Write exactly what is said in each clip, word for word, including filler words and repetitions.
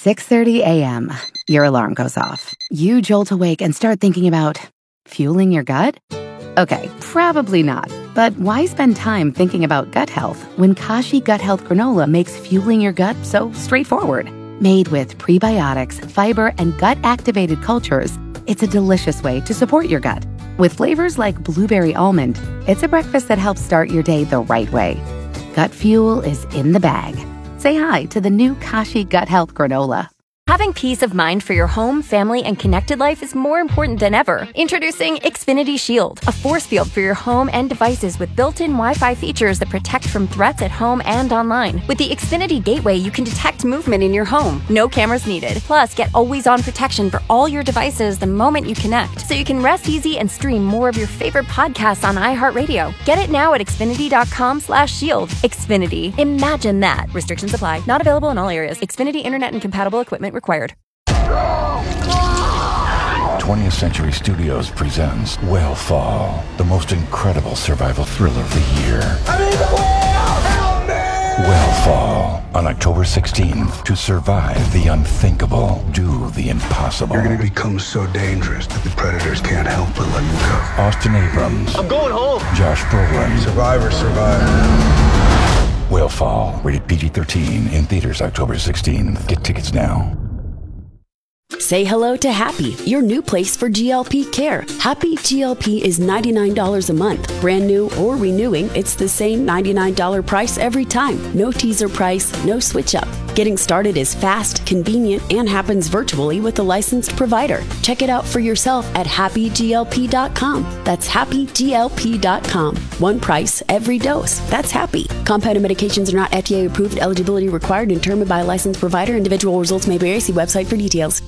six thirty a.m., your alarm goes off. You jolt awake and start thinking about fueling your gut? Okay, probably not. But why spend time thinking about gut health when Kashi Gut Health Granola makes fueling your gut so straightforward? Made with prebiotics, fiber, and gut-activated cultures, it's a delicious way to support your gut. With flavors like blueberry almond, it's a breakfast that helps start your day the right way. Gut fuel is in the bag. Say hi to the new Kashi Gut Health Granola. Having peace of mind for your home, family, and connected life is more important than ever. Introducing Xfinity Shield, a force field for your home and devices with built-in Wi-Fi features that protect from threats at home and online. With the Xfinity Gateway, you can detect movement in your home. No cameras needed. Plus, get always-on protection for all your devices the moment you connect, so you can rest easy and stream more of your favorite podcasts on iHeartRadio. Get it now at Xfinity.com slash shield. Xfinity. Imagine that. Restrictions apply. Not available in all areas. Xfinity Internet and compatible equipment required. twentieth Century Studios presents Whale-Fall, the most incredible survival thriller of the year. I mean, the whale! Help me! Whale-Fall, on October sixteenth. To survive the unthinkable, do the impossible. You're gonna become so dangerous that the predators can't help but let you go. Austin Abrams. I'm going home. Josh Brolin. Survivor, survivor. Whale-Fall, rated P G thirteen, in theaters October sixteenth. Get tickets now. Say hello to Happy, your new place for G L P care. Happy G L P is ninety-nine dollars a month. Brand new or renewing, it's the same ninety-nine dollars price every time. No teaser price, no switch up. Getting started is fast, convenient, and happens virtually with a licensed provider. Check it out for yourself at happy G L P dot com. That's happy G L P dot com. One price, every dose. That's Happy. Compounded medications are not F D A approved. Eligibility required and determined by a licensed provider. Individual results may vary. See website for details.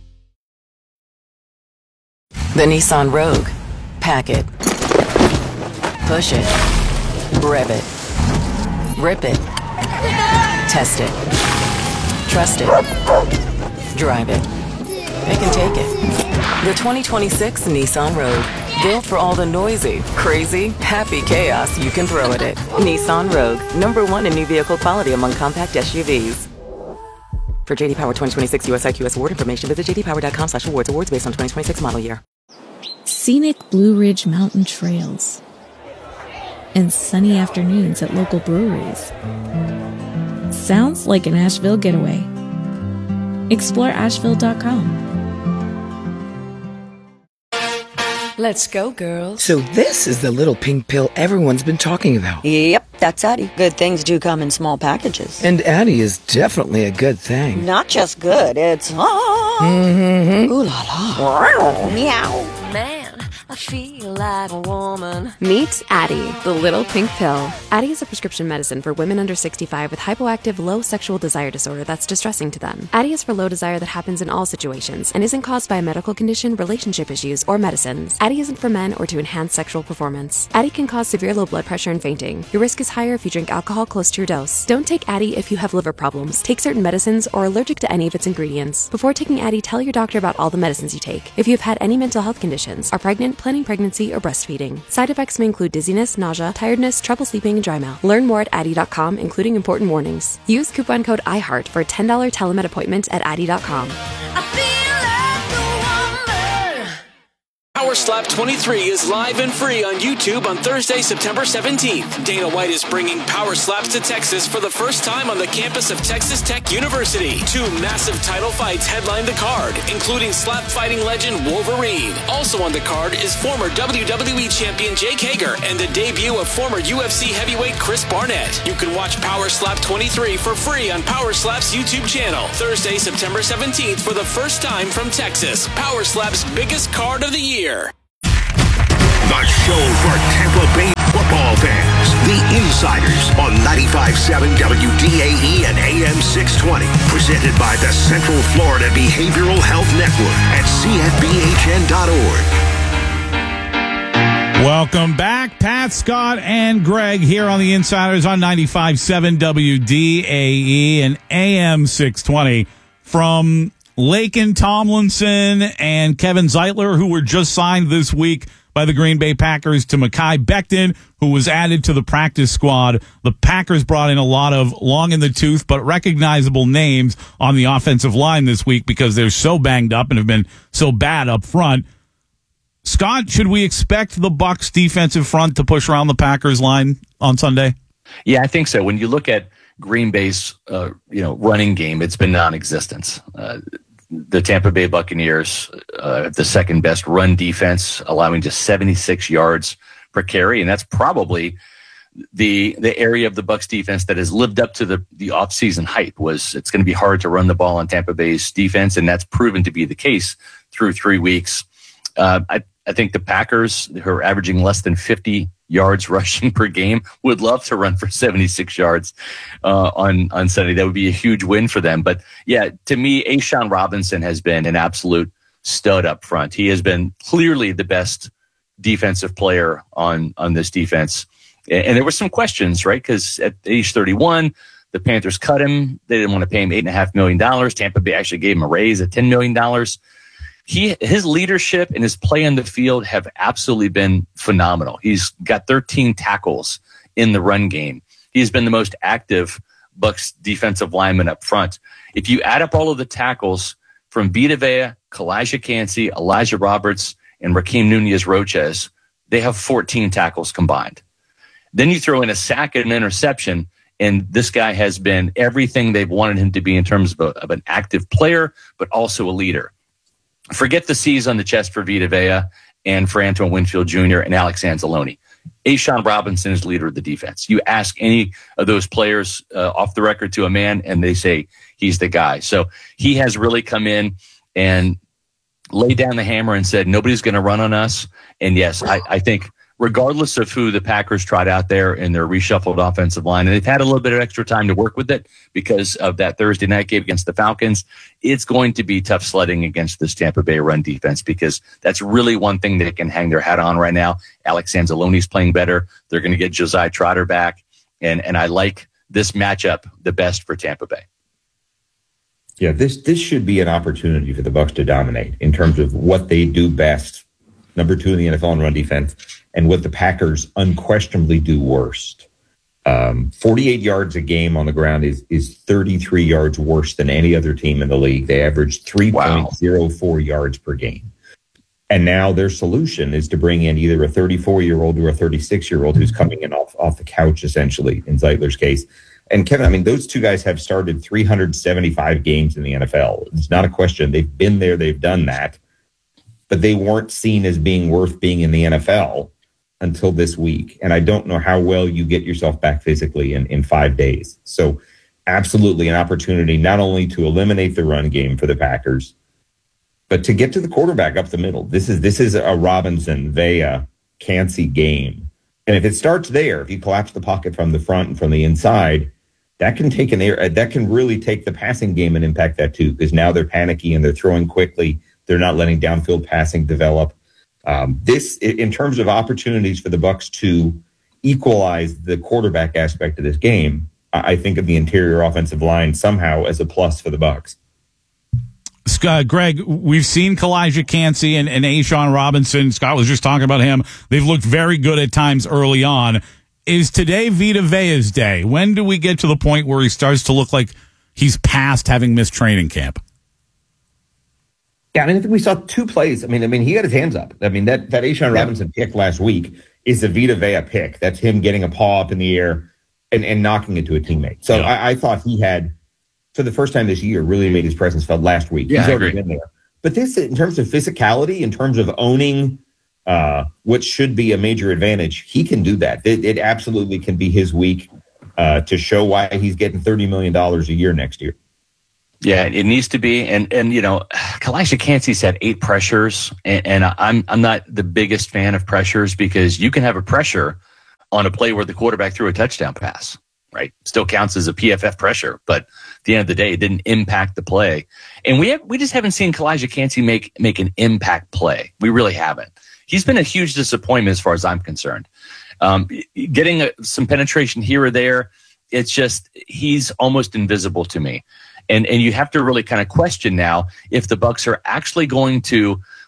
The Nissan Rogue. Pack it. Push it. Rev it. Rip it. Test it. Trust it. Drive it. It can take it. The twenty twenty-six Nissan Rogue. Built for all the noisy, crazy, happy chaos you can throw at it. Nissan Rogue. Number one in new vehicle quality among compact S U Vs. For J D Power twenty twenty-six U S I Q S award information, visit j d power dot com slash awards. Awards based on twenty twenty-six model year. Scenic Blue Ridge Mountain trails and sunny afternoons at local breweries. Sounds like an Asheville getaway. Explore asheville dot com. Let's go, girls. So this is the little pink pill everyone's been talking about. Yep, that's Addie. Good things do come in small packages. And Addie is definitely a good thing. Not just good, it's... Ah, mm-hmm. Ooh la la. Meow. Man, I feel like a woman. Meet Addie, the little pink pill. Addie is a prescription medicine for women under sixty-five with hypoactive low sexual desire disorder that's distressing to them. Addie is for low desire that happens in all situations and isn't caused by a medical condition, relationship issues, or medicines. Addie isn't for men or to enhance sexual performance. Addie can cause severe low blood pressure and fainting. Your risk is higher if you drink alcohol close to your dose. Don't take Addie if you have liver problems, take certain medicines, or are allergic to any of its ingredients. Before taking Addie, tell your doctor about all the medicines you take. If you have had any mental health conditions, are pregnant, planning pregnancy, or breastfeeding. Side effects may include dizziness, nausea, tiredness, trouble sleeping, and dry mouth. Learn more at addie dot com, including important warnings. Use coupon code iHeart for a ten dollars telemed appointment at addie dot com. Power Slap twenty-three is live and free on YouTube on Thursday, September seventeenth. Dana White is bringing Power Slaps to Texas for the first time on the campus of Texas Tech University. Two massive title fights headline the card, including slap fighting legend Wolverine. Also on the card is former W W E champion Jake Hager and the debut of former U F C heavyweight Chris Barnett. You can watch Power Slap twenty-three for free on Power Slap's YouTube channel. Thursday, September seventeenth for the first time from Texas. Power Slap's biggest card of the year. The show for Tampa Bay football fans. The Insiders on ninety-five point seven W D A E and A M six twenty. Presented by the Central Florida Behavioral Health Network at C F B H N dot org. Welcome back. Pat, Scott, and Greg here on the Insiders on ninety-five point seven W D A E and A M six twenty from Laken Tomlinson and Kevin Zeitler, who were just signed this week by the Green Bay Packers to Mekhi Becton, who was added to the practice squad. The Packers brought in a lot of long in the tooth but recognizable names on the offensive line this week because they're so banged up and have been so bad up front. Scott, should we expect the Bucs defensive front to push around the Packers line on Sunday? Yeah, I think so. When you look at Green Bay's uh, you know running game, it's been non-existent. Uh, the Tampa Bay Buccaneers uh, have the second best run defense, allowing just seventy-six yards per carry, and that's probably the the area of the Bucs defense that has lived up to the the offseason hype. Was it's going to be hard to run the ball on Tampa Bay's defense, and that's proven to be the case through three weeks. Uh, I, I think the Packers, who are averaging less than fifty yards rushing per game, would love to run for seventy-six yards uh, on, on Sunday. That would be a huge win for them. But, yeah, to me, A'Shawn Robinson has been an absolute stud up front. He has been clearly the best defensive player on, on this defense. And, and there were some questions, right? Because at age thirty-one, the Panthers cut him. They didn't want to pay him eight point five million dollars. Tampa Bay actually gave him a raise at ten million dollars. He, his leadership and his play on the field have absolutely been phenomenal. He's got thirteen tackles in the run game. He's been the most active Bucs defensive lineman up front. If you add up all of the tackles from Vita Vea, Kalijah Kancey, Elijah Roberts, and Raheem Nunez-Roches, they have fourteen tackles combined. Then you throw in a sack and an interception, and this guy has been everything they've wanted him to be in terms of, a, of an active player, but also a leader. Forget the C's on the chest for Vita Vea and for Antoine Winfield Junior and Alex Anzalone. A'Shawn Robinson is leader of the defense. You ask any of those players uh, off the record to a man, and they say he's the guy. So he has really come in and laid down the hammer and said, nobody's going to run on us. And yes, I, I think regardless of who the Packers tried out there in their reshuffled offensive line, and they've had a little bit of extra time to work with it because of that Thursday night game against the Falcons, it's going to be tough sledding against this Tampa Bay run defense because that's really one thing they can hang their hat on right now. Alex Anzalone's playing better. They're going to get Josiah Trotter back, and, and I like this matchup the best for Tampa Bay. Yeah, this this should be an opportunity for the Bucs to dominate in terms of what they do best, number two in the N F L in run defense, and what the Packers unquestionably do worst. Um, forty-eight yards a game on the ground is is thirty-three yards worse than any other team in the league. They average three point oh four yards per game. And now their solution is to bring in either a thirty-four-year-old or a thirty-six-year-old who's coming in off, off the couch, essentially, in Zeitler's case. And Kevin, I mean, those two guys have started three hundred seventy-five games in the N F L. It's not a question. They've been there. They've done that. But they weren't seen as being worth being in the N F L until this week. And I don't know how well you get yourself back physically in, in five days. So absolutely an opportunity not only to eliminate the run game for the Packers, but to get to the quarterback up the middle. This is this is a Robinson, Vea, Kancey game. And if it starts there, if you collapse the pocket from the front and from the inside, that can take an air, that can really take the passing game and impact that too, because now they're panicky and they're throwing quickly. They're not letting downfield passing develop. Um, this, in terms of opportunities for the Bucs to equalize the quarterback aspect of this game, I think of the interior offensive line somehow as a plus for the Bucs. Scott, Greg, we've seen Kalijah Kancey and, and A'Shawn Robinson. Scott was just talking about him. They've looked very good at times early on. Is today Vita Vea's day? When do we get to the point where he starts to look like he's past having missed training camp? Yeah, I mean, I think we saw two plays. I mean, I mean, he got his hands up. I mean, that that A'Shawn yeah. Robinson pick last week is a Vita Vea pick. That's him getting a paw up in the air and, and knocking it to a teammate. So yeah. I, I thought he had, for the first time this year, really made his presence felt last week. Yeah, He's I already agree. been there. But this, in terms of physicality, in terms of owning uh, what should be a major advantage, he can do that. It, it absolutely can be his week uh, to show why he's getting thirty million dollars a year next year. Yeah, it needs to be. And, and you know, Kalijah Kancey's had eight pressures, and, and I'm I'm not the biggest fan of pressures because you can have a pressure on a play where the quarterback threw a touchdown pass, right? Still counts as a P F F pressure, but at the end of the day, it didn't impact the play. And we have, we just haven't seen Kalijah Kancey make, make an impact play. We really haven't. He's been a huge disappointment as far as I'm concerned. Um, getting a, some penetration here or there, it's just he's almost invisible to me. And and you have to really kind of question now if the Bucs are actually going to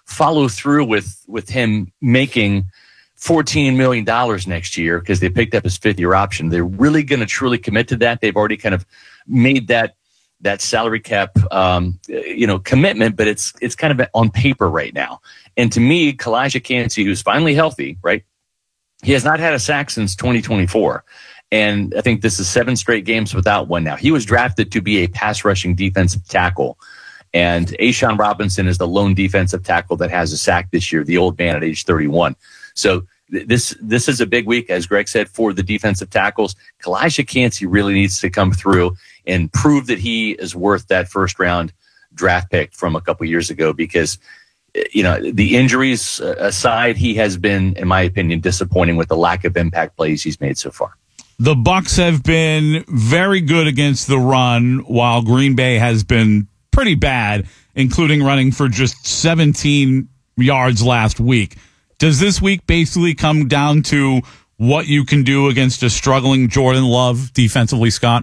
follow through with with him making fourteen million dollars next year because they picked up his fifth year option. They're really going to truly commit to that. They've already kind of made that that salary cap, um, you know, commitment, but it's it's kind of on paper right now. And to me, Kalijah Kancey, who's finally healthy, right? He has not had a sack since twenty twenty-four. And I think this is seven straight games without one now. He was drafted to be a pass rushing defensive tackle. And A'Shawn Robinson is the lone defensive tackle that has a sack this year, the old man at age thirty-one. So th- this this is a big week, as Greg said, for the defensive tackles. Kalijah Kancey really needs to come through and prove that he is worth that first round draft pick from a couple years ago, because, you know, the injuries aside, he has been, in my opinion, disappointing with the lack of impact plays he's made so far. The Bucs have been very good against the run, while Green Bay has been pretty bad, including running for just seventeen yards last week. Does this week basically come down to what you can do against a struggling Jordan Love defensively, Scott?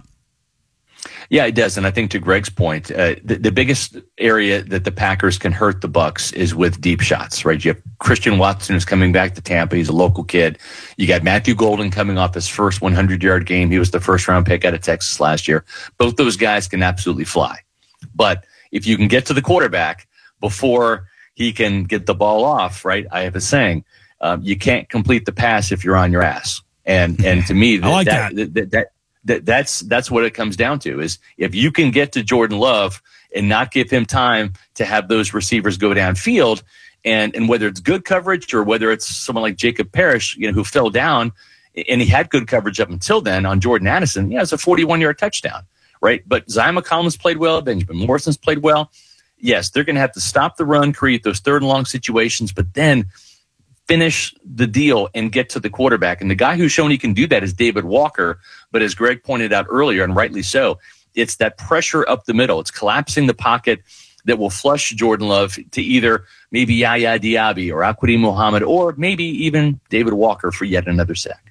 Yeah, it does. And I think to Greg's point, uh, the, the biggest area that the Packers can hurt the Bucs is with deep shots, right? You have Christian Watson, who's coming back to Tampa. He's a local kid. You got Matthew Golden coming off his first hundred-yard game. He was the first-round pick out of Texas last year. Both those guys can absolutely fly. But if you can get to the quarterback before he can get the ball off, right? I have a saying, um, you can't complete the pass if you're on your ass. And and to me, I like that, that. that, that, that That that's that's what it comes down to, is if you can get to Jordan Love and not give him time to have those receivers go downfield, and and whether it's good coverage or whether it's someone like Jacob Parrish, you know, who fell down and he had good coverage up until then on Jordan Addison, yeah, it's a forty-one-yard touchdown, right? But Zion McCollum's played well, Benjamin Morrison's played well. Yes, they're going to have to stop the run, create those third and long situations, but then finish the deal and get to the quarterback. And the guy who's shown he can do that is David Walker. But as Greg pointed out earlier, and rightly so, it's that pressure up the middle. It's collapsing the pocket that will flush Jordan Love to either maybe Yaya Diaby or Akwedi Muhammad, or maybe even David Walker for yet another sack.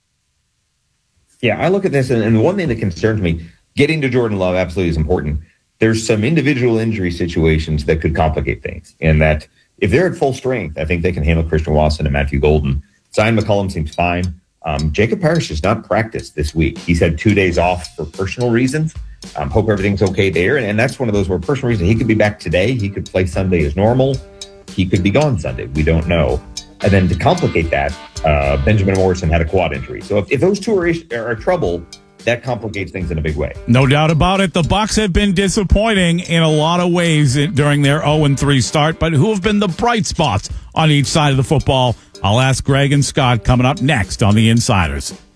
Yeah, I look at this, and, and the one thing that concerns me, getting to Jordan Love absolutely is important. There's some individual injury situations that could complicate things, in that if they're at full strength, I think they can handle Christian Watson and Matthew Golden. Zion McCollum seems fine. Um, Jacob Parrish has not practiced this week. He's had two days off for personal reasons. Um, hope everything's okay there. And, and that's one of those where personal reasons, he could be back today. He could play Sunday as normal. He could be gone Sunday. We don't know. And then to complicate that, uh, Benjamin Morrison had a quad injury. So if, if those two are, are, are trouble, that complicates things in a big way. No doubt about it. The Bucs have been disappointing in a lot of ways during their oh and three start, but who have been the bright spots on each side of the football? I'll ask Greg and Scott coming up next on The Insiders.